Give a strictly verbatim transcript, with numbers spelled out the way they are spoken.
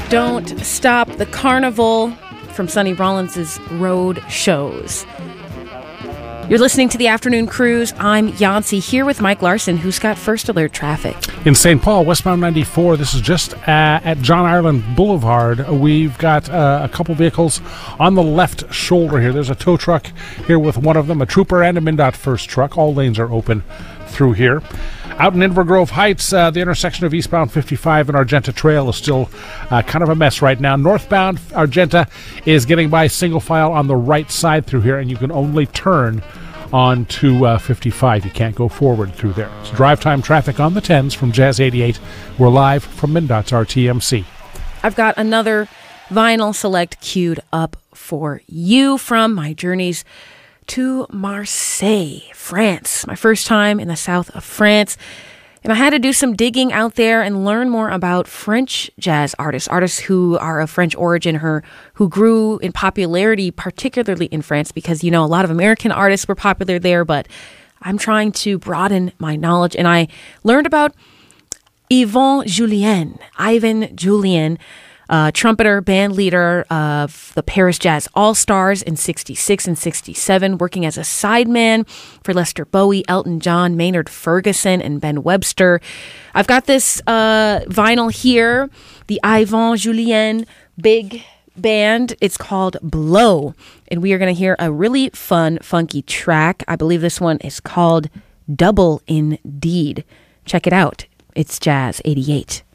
Don't Stop the Carnival from Sonny Rollins' Road Shows. You're listening to the Afternoon Cruise. I'm Yancy here with Mike Larson, who's got First Alert traffic. In Saint Paul, westbound ninety-four, this is just uh, at John Ireland Boulevard. We've got uh, a couple vehicles on the left shoulder here. There's a tow truck here with one of them, a trooper and a MnDOT first truck. All lanes are open through here. Out in Inver Grove Heights, uh, the intersection of eastbound fifty-five and Argenta Trail is still uh, kind of a mess right now. Northbound Argenta is getting by single file on the right side through here, and you can only turn on to uh, fifty-five. You can't go forward through there. It's drive time traffic on the tens from Jazz eighty-eight. We're live from MnDOT's R T M C. I've got another vinyl select queued up for you from my journeys to Marseille, France. My first time in the south of France. And I had to do some digging out there and learn more about French jazz artists, artists who are of French origin, her, who grew in popularity, particularly in France, because, you know, a lot of American artists were popular there, but I'm trying to broaden my knowledge. And I learned about Yvan Julien, Ivan Julien, Uh, trumpeter, band leader of the Paris Jazz All-Stars in sixty-six and sixty-seven, working as a sideman for Lester Bowie, Elton John, Maynard Ferguson, and Ben Webster. I've got this uh, vinyl here, the Yvan Julien Big Band. It's called Blow, and we are going to hear a really fun, funky track. I believe this one is called Double Indeed. Check it out. It's Jazz eighty-eight.